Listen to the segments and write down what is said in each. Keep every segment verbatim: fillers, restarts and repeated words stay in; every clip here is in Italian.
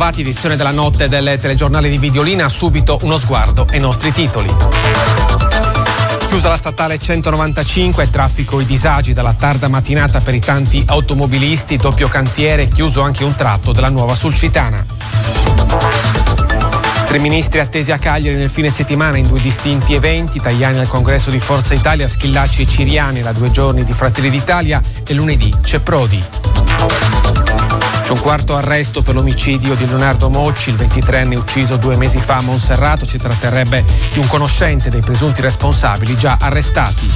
bentrovati, edizione della notte del telegiornale di Videolina. Subito uno sguardo ai nostri titoli. Chiusa la statale centonovantacinque, traffico e disagi dalla tarda mattinata per i tanti automobilisti, doppio cantiere, chiuso anche un tratto della nuova Sulcitana. Tre ministri attesi a Cagliari nel fine settimana in due distinti eventi, Tajani al congresso di Forza Italia, Schillaci e Ciriani da due giorni di Fratelli d'Italia e lunedì c'è Prodi. C'è un quarto arresto per l'omicidio di Leonardo Mocci, il ventitreenne ucciso due mesi fa a Monserrato. Si tratterebbe di un conoscente dei presunti responsabili già arrestati.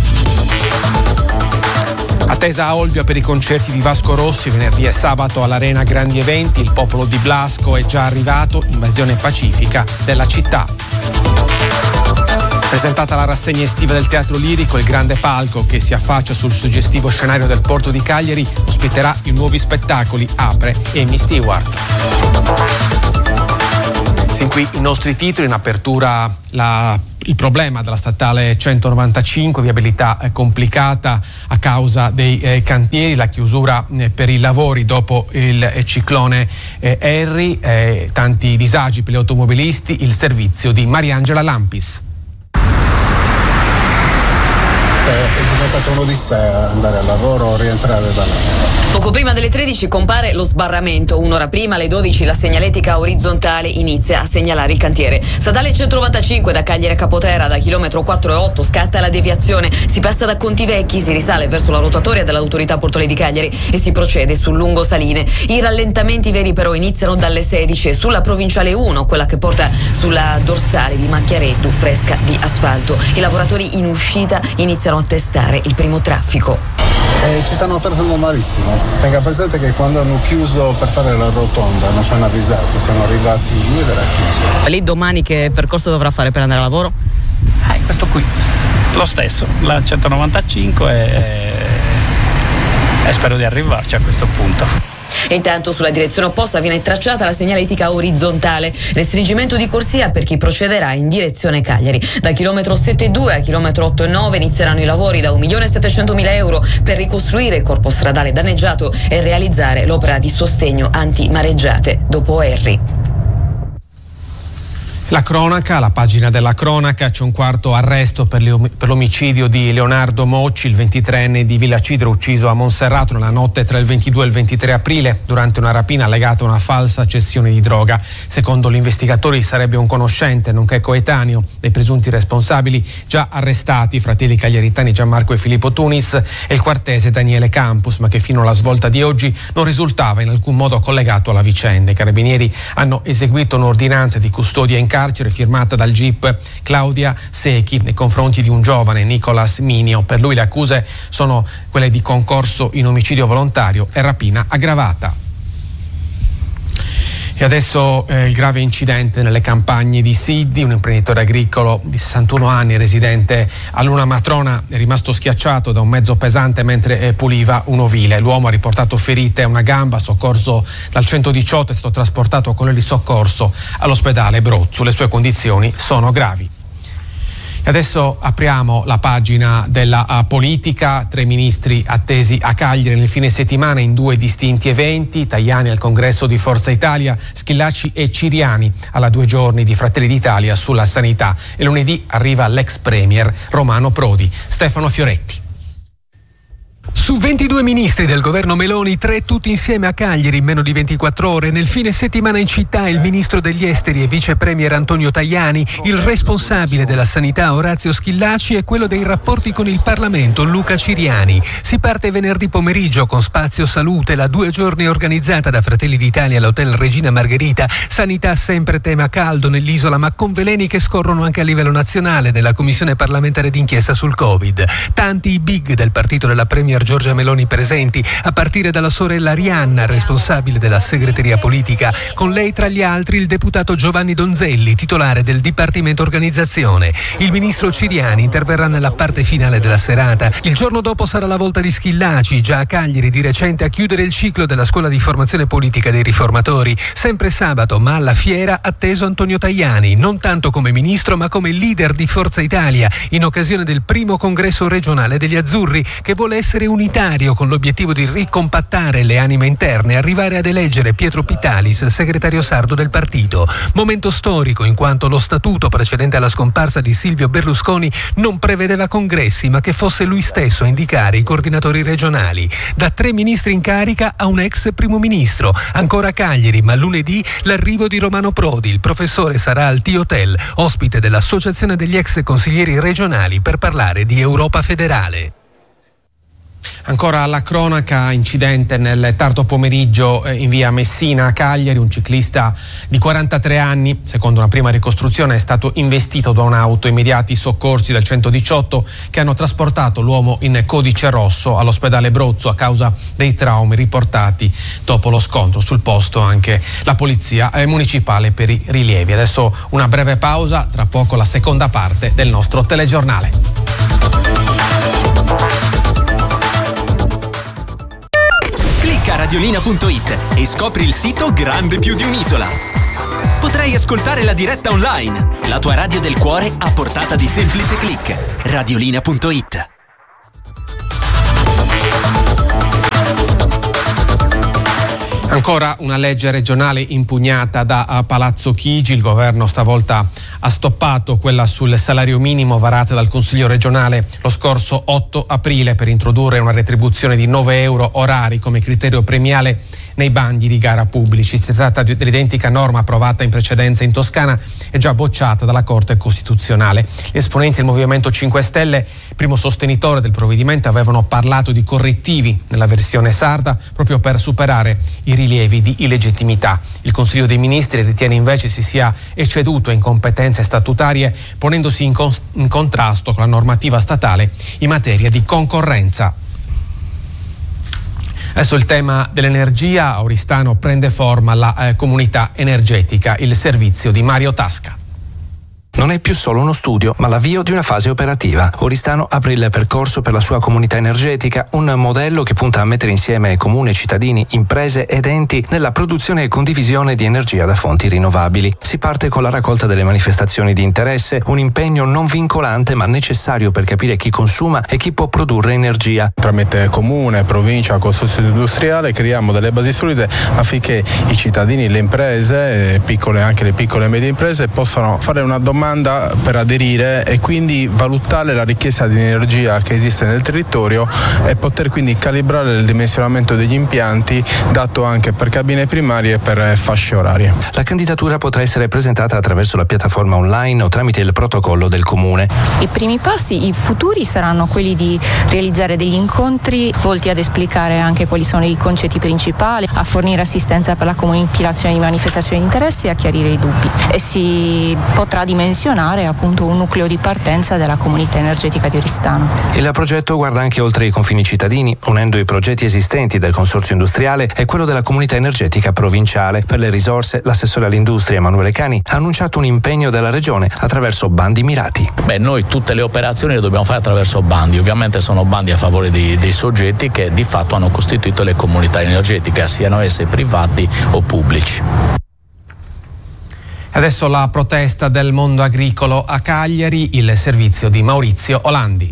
Attesa a Olbia per i concerti di Vasco Rossi, venerdì e sabato all'Arena grandi eventi. Il popolo di Blasco è già arrivato, invasione pacifica della città. Presentata la rassegna estiva del Teatro Lirico, il grande palco che si affaccia sul suggestivo scenario del porto di Cagliari ospiterà i nuovi spettacoli Apre e Amy Stewart. Sin qui i nostri titoli. In apertura la, il problema della statale centonovantacinque, viabilità eh, complicata a causa dei eh, cantieri, la chiusura eh, per i lavori dopo il eh, ciclone eh, Harry, eh, tanti disagi per gli automobilisti, il servizio di Mariangela Lampis. È diventato un'odissea andare al lavoro o rientrare dal lavoro. Poco prima delle tredici compare lo sbarramento. Un'ora prima, alle dodici, la segnaletica orizzontale inizia a segnalare il cantiere. Statale centonovantacinque da Cagliari a Capoterra, da chilometro quattro e otto scatta la deviazione. Si passa da Contivecchi, si risale verso la rotatoria dell'autorità portuale di Cagliari e si procede sul lungo Saline. I rallentamenti veri però iniziano dalle sedici sulla provinciale uno, quella che porta sulla dorsale di Macchiareddu, fresca di asfalto. I lavoratori in uscita iniziano a testare il primo traffico. Eh, ci stanno trattando malissimo. Tenga presente che quando hanno chiuso per fare la rotonda non ci hanno avvisato, siamo arrivati giù ed era chiuso. Lei domani che percorso dovrà fare per andare a lavoro? Eh, questo qui, lo stesso, la centonovantacinque e, e spero di arrivarci a questo punto. E intanto sulla direzione opposta viene tracciata la segnaletica orizzontale, restringimento di corsia per chi procederà in direzione Cagliari. Da chilometro sette e due a chilometro otto e nove inizieranno i lavori da un milione e settecentomila euro per ricostruire il corpo stradale danneggiato e realizzare l'opera di sostegno anti-mareggiate dopo Harry. La cronaca, la pagina della cronaca, c'è un quarto arresto per, per l'omicidio di Leonardo Mocci, il ventitreenne di Villacidro ucciso a Monserrato nella notte tra il ventidue e il ventitré aprile durante una rapina legata a una falsa cessione di droga. Secondo gli investigatori sarebbe un conoscente nonché coetaneo dei presunti responsabili già arrestati, fratelli cagliaritani Gianmarco e Filippo Tunis e il quartese Daniele Campus, ma che fino alla svolta di oggi non risultava in alcun modo collegato alla vicenda. I carabinieri hanno eseguito un'ordinanza di custodia in carcere firmata dal G I P Claudia Secchi nei confronti di un giovane, Nicolas Minio. Per lui le accuse sono quelle di concorso in omicidio volontario e rapina aggravata. E adesso eh, il grave incidente nelle campagne di Siddi. Un imprenditore agricolo di sessantuno anni, residente a Luna Matrona, è rimasto schiacciato da un mezzo pesante mentre eh, puliva un ovile. L'uomo ha riportato ferite a una gamba, soccorso dal centodiciotto, è stato trasportato con il soccorso all'ospedale Brozzu. Le sue condizioni sono gravi. E adesso apriamo la pagina della uh, politica. Tre ministri attesi a Cagliari nel fine settimana in due distinti eventi, Tajani al congresso di Forza Italia, Schillaci e Ciriani alla due giorni di Fratelli d'Italia sulla sanità, e lunedì arriva l'ex premier Romano Prodi. Stefano Fioretti. Su ventidue ministri del governo Meloni, tre tutti insieme a Cagliari in meno di ventiquattro ore. Nel fine settimana in città il ministro degli esteri e vice premier Antonio Tajani, il responsabile della sanità Orazio Schillaci e quello dei rapporti con il Parlamento Luca Ciriani. Si parte venerdì pomeriggio con Spazio Salute, la due giorni organizzata da Fratelli d'Italia all'Hotel Regina Margherita. Sanità sempre tema caldo nell'isola, ma con veleni che scorrono anche a livello nazionale nella commissione parlamentare d'inchiesta sul Covid. Tanti i big del partito della premier Giorgia Meloni presenti, a partire dalla sorella Arianna, responsabile della segreteria politica. Con lei tra gli altri il deputato Giovanni Donzelli, titolare del Dipartimento Organizzazione. Il ministro Ciriani interverrà nella parte finale della serata. Il giorno dopo sarà la volta di Schillaci, già a Cagliari di recente a chiudere il ciclo della scuola di formazione politica dei riformatori. Sempre sabato, ma alla fiera, atteso Antonio Tajani, non tanto come ministro ma come leader di Forza Italia, in occasione del primo congresso regionale degli Azzurri, che vuole essere unitario con l'obiettivo di ricompattare le anime interne e arrivare ad eleggere Pietro Pitalis, segretario sardo del partito. Momento storico in quanto lo statuto precedente alla scomparsa di Silvio Berlusconi non prevedeva congressi, ma che fosse lui stesso a indicare i coordinatori regionali. Da tre ministri in carica a un ex primo ministro. Ancora a Cagliari, ma lunedì l'arrivo di Romano Prodi. Il professore sarà al T-Hotel, ospite dell'Associazione degli ex consiglieri regionali, per parlare di Europa federale. Ancora alla cronaca, incidente nel tardo pomeriggio in via Messina a Cagliari. Un ciclista di quarantatré anni, secondo una prima ricostruzione, è stato investito da un'auto. Immediati soccorsi del centodiciotto che hanno trasportato l'uomo in codice rosso all'ospedale Brozzo a causa dei traumi riportati dopo lo scontro. Sul posto anche la polizia municipale per i rilievi. Adesso una breve pausa, tra poco la seconda parte del nostro telegiornale. Clicca radiolina punto it e scopri il sito grande più di un'isola. Potrai ascoltare la diretta online, la tua radio del cuore a portata di semplice click. radiolina punto it. Ancora una legge regionale impugnata da Palazzo Chigi. Il governo stavolta ha stoppato quella sul salario minimo varata dal Consiglio regionale lo scorso otto aprile per introdurre una retribuzione di nove euro orari come criterio premiale nei bandi di gara pubblici. Si tratta dell'identica norma approvata in precedenza in Toscana e già bocciata dalla Corte Costituzionale. Gli esponenti del Movimento cinque Stelle, primo sostenitore del provvedimento, avevano parlato di correttivi nella versione sarda proprio per superare i rilievi di illegittimità. Il Consiglio dei Ministri ritiene invece si sia ecceduto in competenze statutarie, ponendosi in, con- in contrasto con la normativa statale in materia di concorrenza. Adesso il tema dell'energia. A Oristano prende forma la eh, comunità energetica, il servizio di Mario Tasca. Non è più solo uno studio, ma l'avvio di una fase operativa. Oristano apre il percorso per la sua comunità energetica, un modello che punta a mettere insieme comune, cittadini, imprese ed enti nella produzione e condivisione di energia da fonti rinnovabili. Si parte con la raccolta delle manifestazioni di interesse, un impegno non vincolante ma necessario per capire chi consuma e chi può produrre energia. Tramite comune, provincia, consorzio industriale creiamo delle basi solide affinché i cittadini, le imprese, piccole, anche le piccole e medie imprese, possano fare una domanda per aderire e quindi valutare la richiesta di energia che esiste nel territorio e poter quindi calibrare il dimensionamento degli impianti, dato anche per cabine primarie e per fasce orarie. La candidatura potrà essere presentata attraverso la piattaforma online o tramite il protocollo del comune. I primi passi, i futuri, saranno quelli di realizzare degli incontri volti ad esplicare anche quali sono i concetti principali, a fornire assistenza per la compilazione di manifestazioni di interesse e a chiarire i dubbi. E si potrà dimensionare appunto un nucleo di partenza della comunità energetica di Oristano. Il progetto guarda anche oltre i confini cittadini, unendo i progetti esistenti del consorzio industriale e quello della comunità energetica provinciale. Per le risorse, l'assessore all'industria Emanuele Cani ha annunciato un impegno della regione attraverso bandi mirati. Beh, noi tutte le operazioni le dobbiamo fare attraverso bandi. Ovviamente sono bandi a favore di, dei soggetti che di fatto hanno costituito le comunità energetiche, siano esse privati o pubblici. Adesso la protesta del mondo agricolo a Cagliari, il servizio di Maurizio Olandi.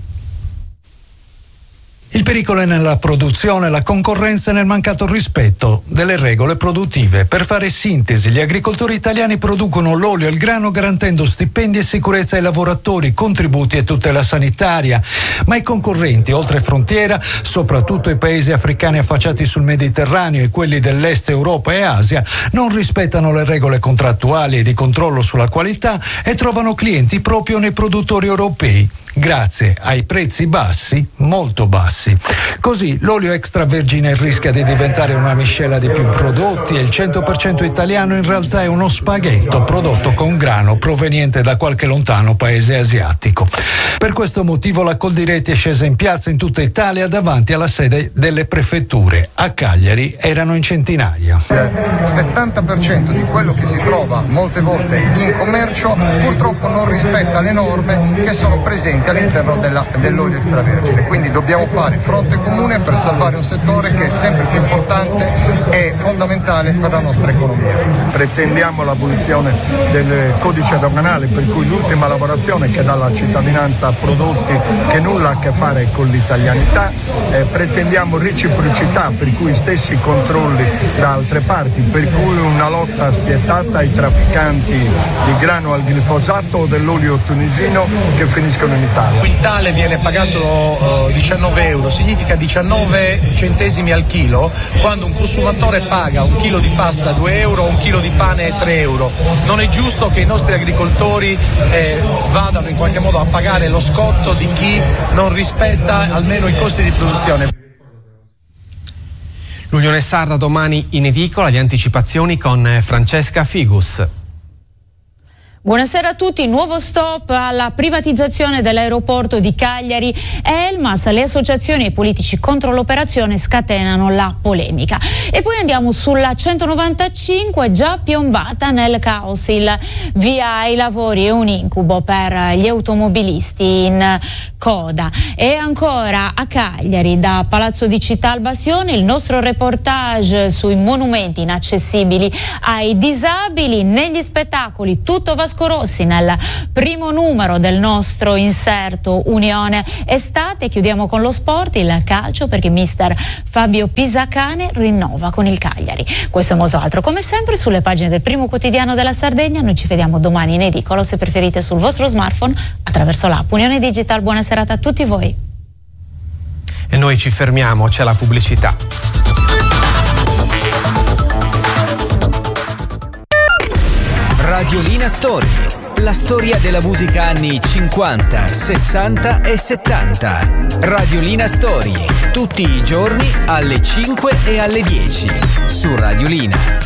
Il pericolo è nella produzione, la concorrenza e nel mancato rispetto delle regole produttive. Per fare sintesi, gli agricoltori italiani producono l'olio e il grano garantendo stipendi e sicurezza ai lavoratori, contributi e tutela sanitaria. Ma i concorrenti oltre frontiera, soprattutto i paesi africani affacciati sul Mediterraneo e quelli dell'Est Europa e Asia, non rispettano le regole contrattuali e di controllo sulla qualità e trovano clienti proprio nei produttori europei, grazie ai prezzi bassi, molto bassi. Così l'olio extravergine rischia di diventare una miscela di più prodotti e il cento per cento italiano in realtà è uno spaghetto prodotto con grano proveniente da qualche lontano paese asiatico. Per questo motivo la Coldiretti è scesa in piazza in tutta Italia davanti alla sede delle prefetture. A Cagliari erano in centinaia. Il settanta per cento di quello che si trova molte volte in commercio purtroppo non rispetta le norme che sono presenti anche all'interno della, dell'olio extravergine. Quindi dobbiamo fare fronte comune per salvare un settore che è sempre più importante e fondamentale per la nostra economia. Pretendiamo l'abolizione del codice doganale, per cui l'ultima lavorazione che dà la cittadinanza a prodotti che nulla ha a che fare con l'italianità. Eh, pretendiamo reciprocità, per cui stessi controlli da altre parti, per cui una lotta spietata ai trafficanti di grano al glifosato o dell'olio tunisino che finiscono in Italia. Il quintale viene pagato uh, diciannove euro, significa diciannove centesimi al chilo, quando un consumatore paga un chilo di pasta due euro, un chilo di pane tre euro. Non è giusto che i nostri agricoltori eh, vadano in qualche modo a pagare lo scotto di chi non rispetta almeno i costi di produzione. L'Unione Sarda domani in edicola, le anticipazioni con Francesca Figus. Buonasera a tutti, nuovo stop alla privatizzazione dell'aeroporto di Cagliari. Elmas, le associazioni e i politici contro l'operazione scatenano la polemica. E poi andiamo sulla centonovantacinque, già piombata nel caos. Il via ai lavori è un incubo per gli automobilisti in coda. E ancora a Cagliari, da Palazzo di Città al Bastione, il nostro reportage sui monumenti inaccessibili ai disabili. Negli spettacoli tutto Vasco Rossi nel primo numero del nostro inserto Unione Estate. Chiudiamo con lo sport, il calcio, perché mister Fabio Pisacane rinnova con il Cagliari. Questo e molto altro come sempre sulle pagine del Primo Quotidiano della Sardegna. Noi ci vediamo domani in edicolo, se preferite sul vostro smartphone attraverso l'app Unione Digital. Buona serata a tutti voi. E noi ci fermiamo, c'è la pubblicità. Radiolina Story, la storia della musica anni cinquanta, sessanta e settanta. Radiolina Story, tutti i giorni alle cinque e alle dieci su Radiolina.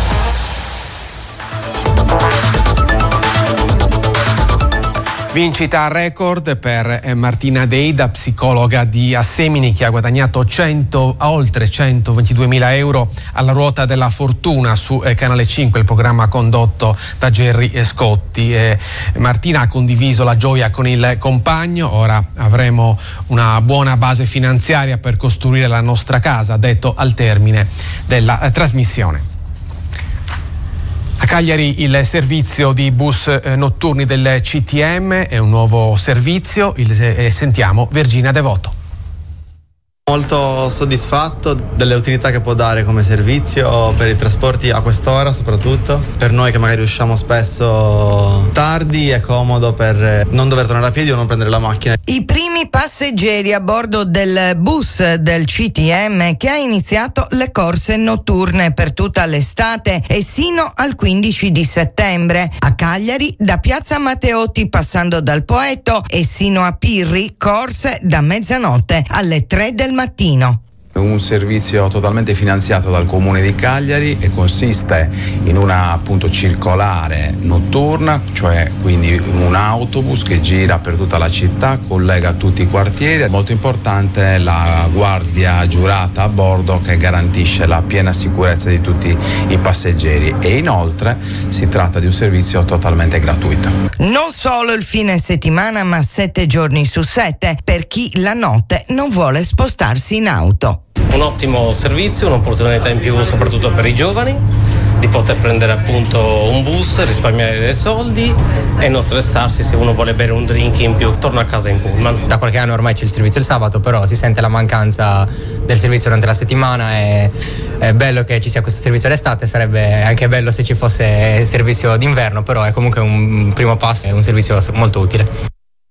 Vincita record per Martina Deida, psicologa di Assemini, che ha guadagnato cento, oltre centoventiduemila euro alla ruota della fortuna su eh, Canale cinque, il programma condotto da Gerry Scotti. Eh, Martina ha condiviso la gioia con il compagno. Ora avremo una buona base finanziaria per costruire la nostra casa, ha detto al termine della eh, trasmissione. A Cagliari il servizio di bus eh, notturni del C T M è un nuovo servizio, il, eh, sentiamo Virginia Devoto. Molto soddisfatto delle utilità che può dare come servizio per i trasporti a quest'ora, soprattutto per noi che magari usciamo spesso tardi. È comodo per non dover tornare a piedi o non prendere la macchina. I primi passeggeri a bordo del bus del C T M, che ha iniziato le corse notturne per tutta l'estate e sino al quindici di settembre. A Cagliari, da Piazza Matteotti passando dal Poetto e sino a Pirri, corse da mezzanotte alle tre del mattino. Un servizio totalmente finanziato dal Comune di Cagliari e consiste in una appunto circolare notturna, cioè quindi un autobus che gira per tutta la città, collega tutti i quartieri. Molto importante la guardia giurata a bordo che garantisce la piena sicurezza di tutti i passeggeri, e inoltre si tratta di un servizio totalmente gratuito. Non solo il fine settimana, ma sette giorni su sette per chi la notte non vuole spostarsi in auto. Un ottimo servizio, un'opportunità in più soprattutto per i giovani di poter prendere appunto un bus, risparmiare dei soldi e non stressarsi se uno vuole bere un drink in più, torna a casa in pullman. Da qualche anno ormai c'è il servizio il sabato, però si sente la mancanza del servizio durante la settimana. E è bello che ci sia questo servizio d'estate, sarebbe anche bello se ci fosse il servizio d'inverno, però è comunque un primo passo, è un servizio molto utile.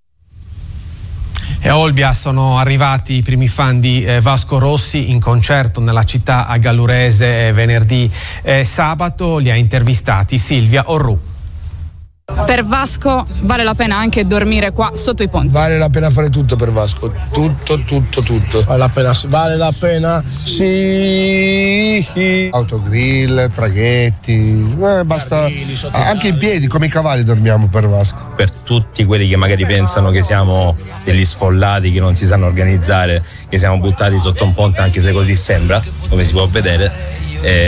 E a Olbia sono arrivati i primi fan di eh, Vasco Rossi in concerto nella città gallurese eh, venerdì e eh, sabato. Li ha intervistati Silvia Orru. Per Vasco vale la pena anche dormire qua sotto i ponti? Vale la pena fare tutto per Vasco, tutto, tutto, tutto. Vale la pena, vale la pena, sì. Autogrill, traghetti, eh, basta, anche in piedi come i cavalli dormiamo per Vasco. Per tutti quelli che magari pensano che siamo degli sfollati, che non si sanno organizzare, che siamo buttati sotto un ponte, anche se così sembra, come si può vedere,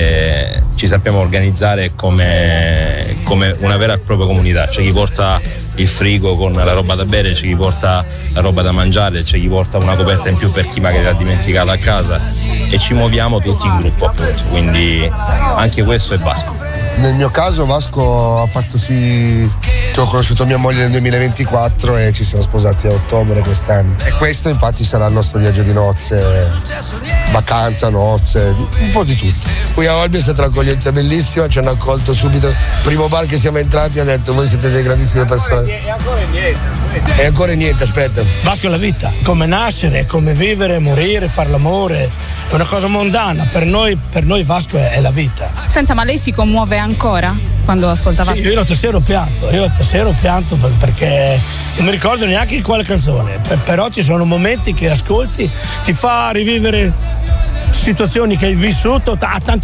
eh, ci sappiamo organizzare come, come una vera e propria comunità. C'è chi porta il frigo con la roba da bere, c'è chi porta la roba da mangiare, c'è chi porta una coperta in più per chi magari l'ha dimenticata a casa, e ci muoviamo tutti in gruppo, appunto, quindi anche questo è Vasco. Nel mio caso Vasco ha fatto sì che ho conosciuto mia moglie nel duemilaventiquattro e ci siamo sposati a ottobre quest'anno, e questo infatti sarà il nostro viaggio di nozze, vacanza, nozze, un po' di tutto. Qui a Olbia è stata un'accoglienza bellissima, ci hanno accolto subito, primo bar che siamo entrati ha detto voi siete delle grandissime persone. E ancora niente, e ancora niente, aspetta. Vasco è la vita, come nascere, come vivere, morire, far l'amore, è una cosa mondana, per noi, per noi Vasco è, è la vita. Senta, ma lei si commuove ancora quando ascolta Vasco? Sì, io l'altra sera ho pianto, io l'altra sera ho pianto perché non mi ricordo neanche quale canzone, per, però ci sono momenti che ascolti, ti fa rivivere situazioni che hai vissuto a tanti